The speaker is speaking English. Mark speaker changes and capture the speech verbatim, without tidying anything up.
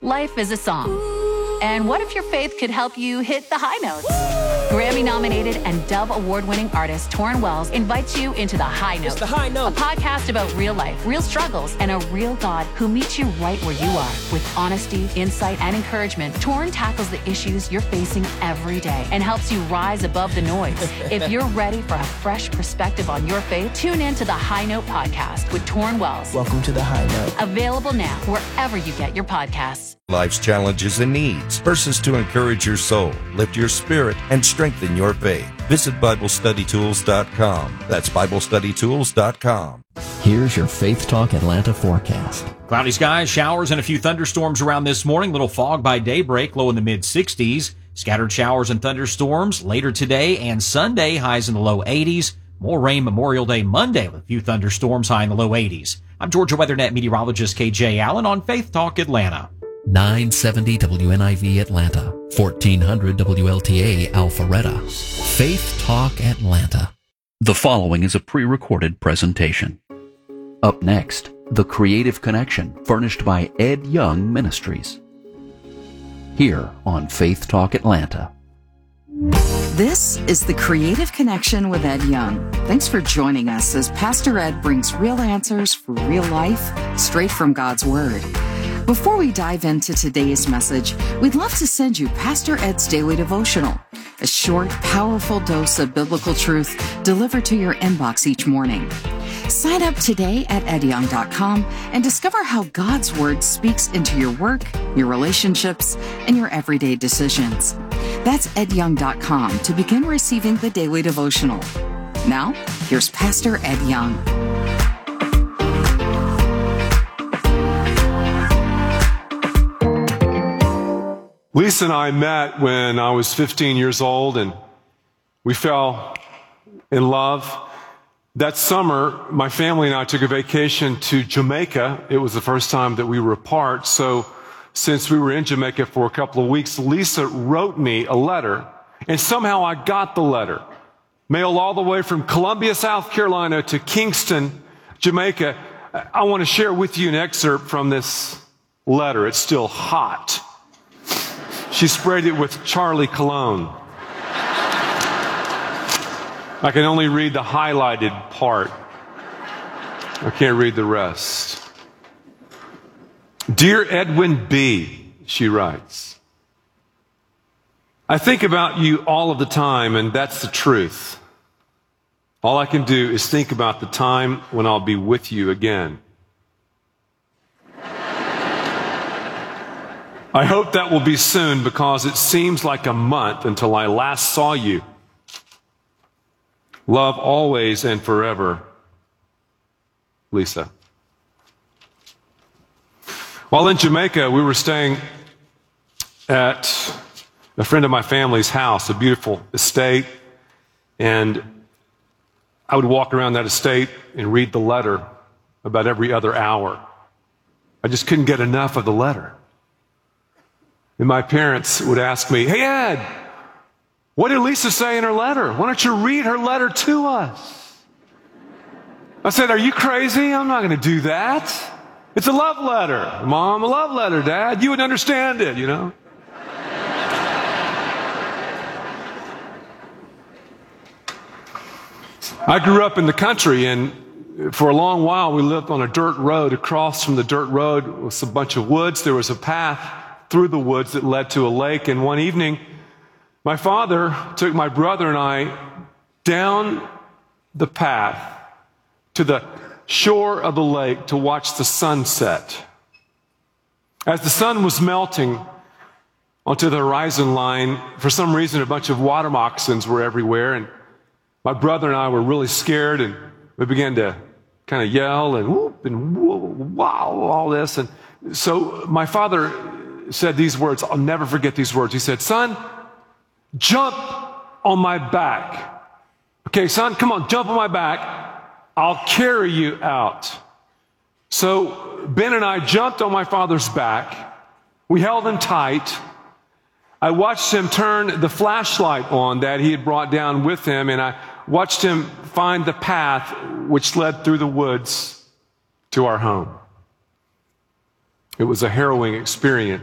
Speaker 1: Life is a song. And what if your faith could help you hit the high notes? Grammy-nominated and Dove Award-winning artist Torrin Wells invites you into The High Note.
Speaker 2: It's The High Note.
Speaker 1: A podcast about real life, real struggles, and a real God who meets you right where you are. With honesty, insight, and encouragement, Torrin tackles the issues you're facing every day and helps you rise above the noise. If you're ready for a fresh perspective on your faith, tune in to The High Note podcast with Torrin Wells.
Speaker 2: Welcome to The High Note.
Speaker 1: Available now wherever you get your podcasts.
Speaker 3: Life's challenges and needs, verses to encourage your soul, lift your spirit, and strengthen your faith. Visit Bible Study Tools dot com. That's Bible Study Tools dot com.
Speaker 4: Here's your Faith Talk Atlanta forecast.
Speaker 5: Cloudy skies, showers, and a few thunderstorms around this morning. Little fog by daybreak, low in the mid sixties. Scattered showers and thunderstorms later today and Sunday, highs in the low eighties. More rain Memorial Day Monday with a few thunderstorms, high in the low eighties. I'm Georgia WeatherNet meteorologist K J Allen on Faith Talk Atlanta.
Speaker 4: nine seventy W N I V Atlanta, fourteen hundred W L T A Alpharetta. Faith Talk Atlanta.
Speaker 6: The following is a pre-recorded presentation. Up next, The Creative Connection, furnished by Ed Young Ministries. Here on Faith Talk Atlanta.
Speaker 7: This is The Creative Connection with Ed Young. Thanks for joining us as Pastor Ed brings real answers for real life, straight from God's Word. Before we dive into today's message, we'd love to send you Pastor Ed's Daily Devotional, a short, powerful dose of biblical truth delivered to your inbox each morning. Sign up today at ed young dot com and discover how God's Word speaks into your work, your relationships, and your everyday decisions. That's ed young dot com to begin receiving the Daily Devotional. Now, here's Pastor Ed Young.
Speaker 8: Lisa and I met when I was fifteen years old, and we fell in love. That summer, my family and I took a vacation to Jamaica. It was the first time that we were apart. So since we were in Jamaica for a couple of weeks, Lisa wrote me a letter, and somehow I got the letter. Mailed all the way from Columbia, South Carolina to Kingston, Jamaica. I want to share with you an excerpt from this letter. It's still hot. She sprayed it with Charlie cologne. I can only read the highlighted part. I can't read the rest. Dear Edwin B., she writes, I think about you all of the time, and that's the truth. All I can do is think about the time when I'll be with you again. I hope that will be soon, because it seems like a month until I last saw you. Love always and forever, Lisa. While in Jamaica, we were staying at a friend of my family's house, a beautiful estate, and I would walk around that estate and read the letter about every other hour. I just couldn't get enough of the letter. And my parents would ask me, hey, Ed, what did Lisa say in her letter? Why don't you read her letter to us? I said, are you crazy? I'm not going to do that. It's a love letter. Mom, a love letter, Dad. You would understand it, you know. I grew up in the country, and for a long while we lived on a dirt road. Across from the dirt road was a bunch of woods. There was a path through the woods that led to a lake, and one evening my father took my brother and I down the path to the shore of the lake to watch the sunset. As the sun was melting onto the horizon line, for some reason a bunch of water moccasins were everywhere, and my brother and I were really scared, and we began to kind of yell and whoop and whoa, wow, all this. And so my father said these words. I'll never forget these words. He said, son, jump on my back. Okay, son, come on, jump on my back. I'll carry you out. So Ben and I jumped on my father's back. We held him tight. I watched him turn the flashlight on that he had brought down with him, and I watched him find the path which led through the woods to our home. It was a harrowing experience.